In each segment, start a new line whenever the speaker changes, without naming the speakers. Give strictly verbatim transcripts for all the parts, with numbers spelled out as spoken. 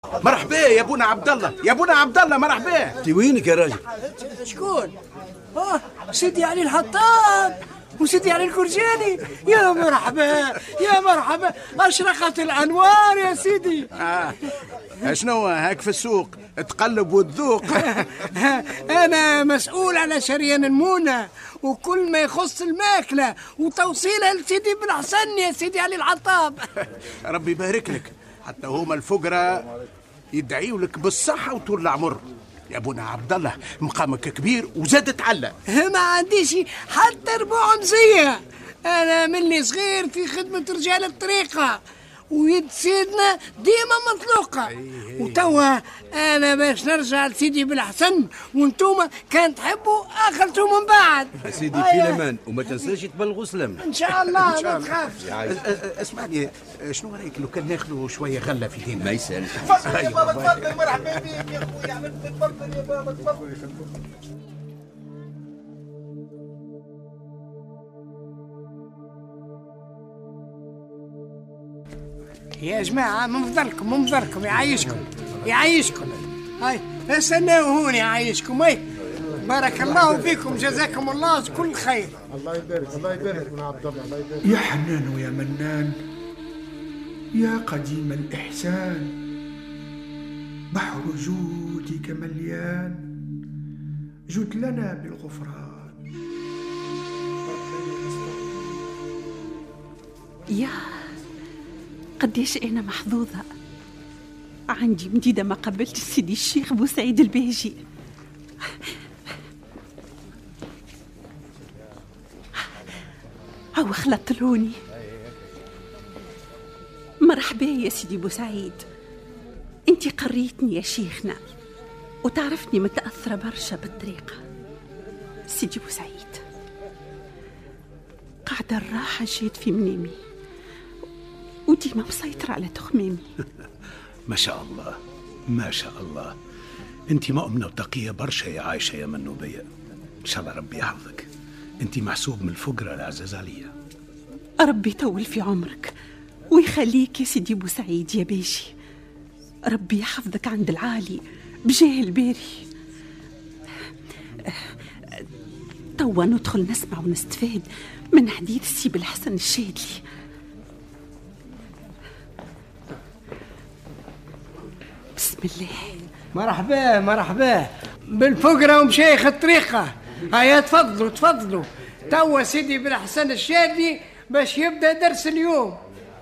مرحبا يا ابونا عبد الله، يا ابونا عبد الله مرحبا.
انت وينك يا راجل؟
شكون؟ اه سيدي علي الحطاب وسيدي علي الكرجاني. يا مرحبا يا مرحبا، اشرقت الانوار يا سيدي.
آه. شنو هاك في السوق تقلب وتذوق؟
انا مسؤول على شريان المونه وكل ما يخص الماكله وتوصيلها لسيدي بن حسن يا سيدي علي الحطاب.
ربي يبارك لك، حتى هما الفقراء يدعيوا لك بالصحه وطول العمر. يا ابونا عبد الله مقامك كبير وزاد تعلى.
ما عنديش حتى ربع مزيه، انا مني صغير في خدمه رجال الطريقه ويد سيدنا ديما مطلوقه. وتوا انا باش نرجع لسيدي بالحسن وانتوما كان تحبوا اخلتوا من بعد.
سيدي في الامان وما تنساش تبلغوا سلامنا
ان شاء الله. ما تخافش.
اسمعني، شنو رايك لو كان ناخذوا شويه غله في ديننا؟
ما يسال.
تفضل يا بابا تفضل، مرحبا بك يا اخويا. تفضل يا بابا تفضل.
يا جماعة من فضلكم من فضلكم يعيشكم يعيشكم. هاي استناو هون يعيشكم. هاي بارك الله فيكم، جزاكم الله كل خير.
الله يبارك الله يبارك من عبد الله. الله يبارك.
يا حنان ويا منان يا قديم الإحسان، بحر جودك مليان، جد لنا بالغفران.
يا قديش أنا محظوظة، عندي مديدة ما قبلت سيدي الشيخ بوسعيد البيجي. أو خلطلوني. مرحبا يا سيدي بوسعيد، انتي قريتني يا شيخنا وتعرفني متأثرة برشا بالطريقة. سيدي بوسعيد قاعدة الراحة جيت في منامي وديما مسيطرة على تخميمي.
ما شاء الله ما شاء الله، انت مؤمنة وتقية برشا يا عايشة يا منوبية. ان شاء الله ربي يحفظك، انت محسوب من الفقراء العزاز عليا.
ربي يطول في عمرك ويخليك يا سيدي بوسعيد يا باشي. ربي يحفظك عند العالي بجاه الباري. توا ندخل نسمع ونستفاد من حديث السي بالحسن الشادلي. بسم الله.
مرحبا مرحبا بالفقراء ومشايخ الطريقة. هيا تفضلوا تفضلوا. توا سيدي بالحسن الشادلي باش يبدأ درس اليوم.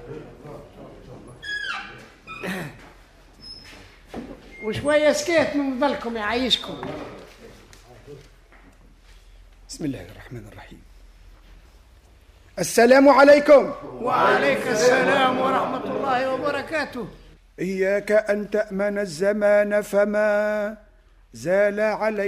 وشوية سكيت من فضلكم يعيشكم.
بسم الله الرحمن الرحيم. السلام عليكم.
وعليك السلام ورحمة الله وبركاته.
إياك أن تأمن الزمان فما زال عليك